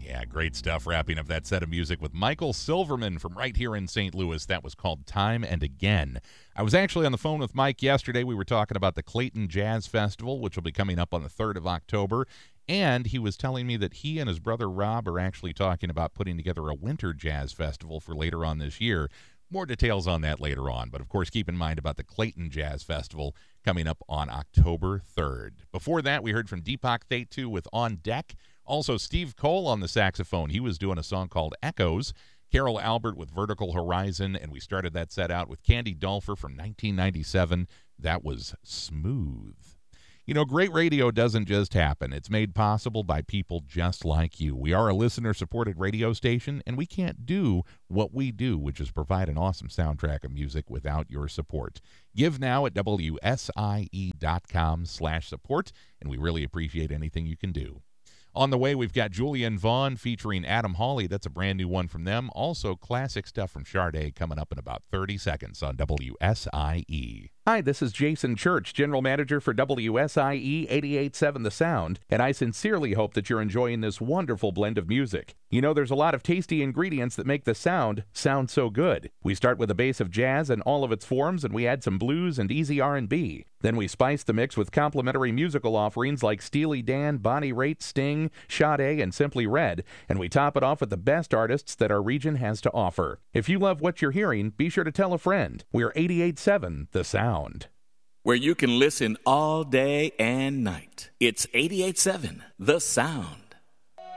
Yeah, great stuff. Wrapping up that set of music with Michael Silverman from right here in St. Louis. That was called Time and Again. I was actually on the phone with Mike yesterday. We were talking about the Clayton Jazz Festival, which will be coming up on the 3rd of October. And he was telling me that he and his brother Rob are actually talking about putting together a winter jazz festival for later on this year. More details on that later on. But, of course, keep in mind about the Clayton Jazz Festival coming up on October 3rd. Before that, we heard from Deepak Thaitu with On Deck. Also, Steve Cole on the saxophone. He was doing a song called Echoes. Carol Albert with Vertical Horizon. And we started that set out with Candy Dulfer from 1997. That was Smooth. You know, great radio doesn't just happen. It's made possible by people just like you. We are a listener-supported radio station, and we can't do what we do, which is provide an awesome soundtrack of music without your support. Give now at WSIE.com/support, and we really appreciate anything you can do. On the way, we've got Julian Vaughn featuring Adam Hawley. That's a brand new one from them. Also, classic stuff from Sade coming up in about 30 seconds on WSIE. Hi, this is Jason Church, General Manager for WSIE 88.7 The Sound, and I sincerely hope that you're enjoying this wonderful blend of music. You know, there's a lot of tasty ingredients that make the sound sound so good. We start with a base of jazz in all of its forms, and we add some blues and easy R&B. Then we spice the mix with complementary musical offerings like Steely Dan, Bonnie Raitt, Sting, Sade, and Simply Red, and we top it off with the best artists that our region has to offer. If you love what you're hearing, be sure to tell a friend. We're 88.7 The Sound. Where you can listen all day and night. It's 88.7 The Sound.